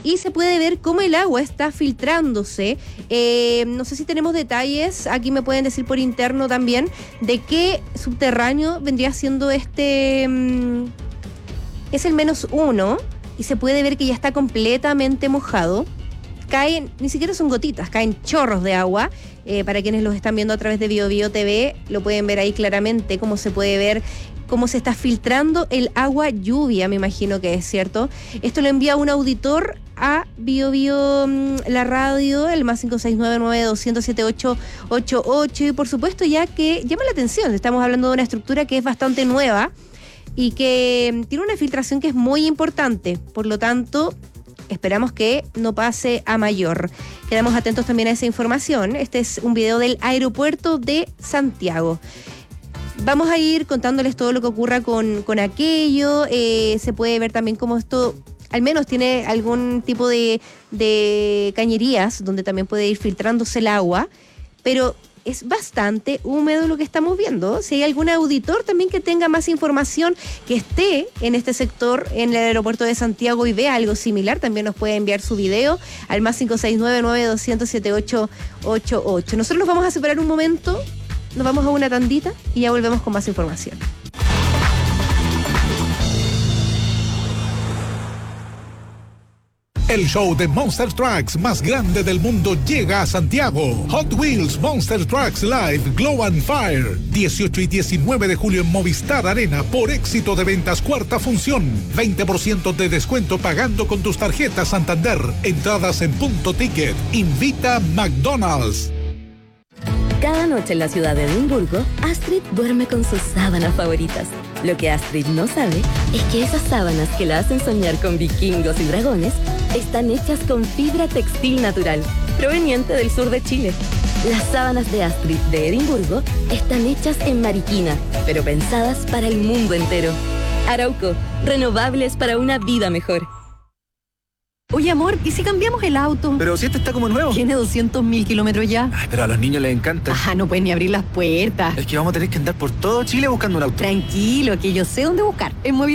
y se puede ver cómo el agua está filtrándose. No sé si tenemos detalles, aquí me pueden decir por interno también, de qué subterráneo vendría siendo este... es el -1 y se puede ver que ya está completamente mojado. Caen, ni siquiera son gotitas, caen chorros de agua. Para quienes los están viendo a través de BioBio TV, lo pueden ver ahí claramente, cómo se puede ver cómo se está filtrando el agua lluvia, me imagino que es cierto. Esto lo envía un auditor a BioBio, la radio, el +569-200-7888. Y por supuesto, ya que llama la atención, estamos hablando de una estructura que es bastante nueva y que tiene una filtración que es muy importante. Por lo tanto, esperamos que no pase a mayor. Quedamos atentos también a esa información. Este es un video del aeropuerto de Santiago. Vamos a ir contándoles todo lo que ocurra con aquello. Se puede ver también cómo esto al menos tiene algún tipo de cañerías donde también puede ir filtrándose el agua, pero es bastante húmedo lo que estamos viendo. Si hay algún auditor también que tenga más información, que esté en este sector, en el aeropuerto de Santiago, y vea algo similar, también nos puede enviar su video al +569-200-7888. Nosotros nos vamos a separar un momento, nos vamos a una tandita y ya volvemos con más información. El show de Monster Trucks más grande del mundo llega a Santiago. Hot Wheels Monster Trucks Live Glow and Fire. 18 y 19 de julio en Movistar Arena por éxito de ventas cuarta función. 20% de descuento pagando con tus tarjetas Santander. Entradas en Punto Ticket. Invita McDonald's. Cada noche en la ciudad de Edimburgo, Astrid duerme con sus sábanas favoritas. Lo que Astrid no sabe es que esas sábanas que la hacen soñar con vikingos y dragones están hechas con fibra textil natural, proveniente del sur de Chile. Las sábanas de Astrid de Edimburgo están hechas en Mariquina, pero pensadas para el mundo entero. Arauco, renovables para una vida mejor. Oye, amor, ¿y si cambiamos el auto? Pero si este está como nuevo. Tiene 200.000 kilómetros ya. Ay, pero a los niños les encanta. Ajá, no pueden ni abrir las puertas. Es que vamos a tener que andar por todo Chile buscando un auto. Tranquilo, que yo sé dónde buscar. En